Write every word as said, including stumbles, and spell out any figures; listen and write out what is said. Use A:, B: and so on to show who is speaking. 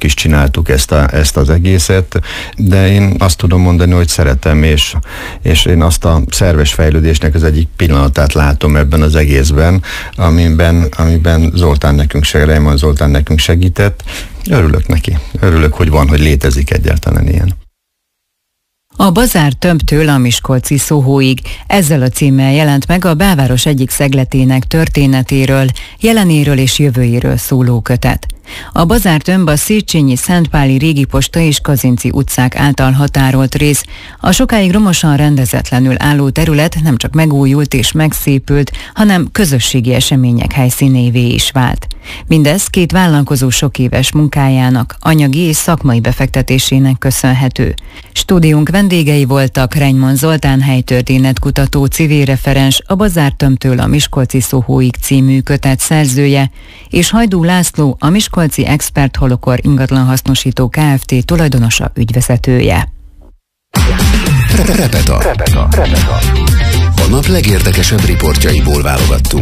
A: magunk is csináltuk ezt, a, ezt az egészet, de én azt tudom mondani, hogy szeretem, és, és én azt a szerves fejlődésnek az egyik pillanatát látom ebben az egészben, amiben, amiben Zoltán nekünk segített, Reimann Zoltán nekünk segített. Örülök neki. Örülök, hogy van, hogy létezik egyáltalán ilyen.
B: A Bazár Tömbtől a miskolci Sohóig, ezzel a címmel jelent meg a belváros egyik szegletének történetéről, jelenéről és jövőjéről szóló kötet. A Bazár Tömb a Széchenyi, Szentpáli Régiposta és Kazinczy utcák által határolt rész. A sokáig romosan rendezetlenül álló terület nem csak megújult és megszépült, hanem közösségi események helyszínévé is vált. Mindez két vállalkozó sok éves munkájának, anyagi és szakmai befektetésének köszönhető. Stúdiónk vendégei voltak Reimann Zoltán helytörténetkutató, civil referens, a Bazár Tömbtől a Miskolci Sohóig című kötet szerzője, és Hajdú László, a Miskolci Expert Holokor ingatlanhasznosító Kft. Tulajdonosa, ügyvezetője.
C: Repeta. Repeta. Repeta. A nap legérdekesebb riportjaiból válogattunk.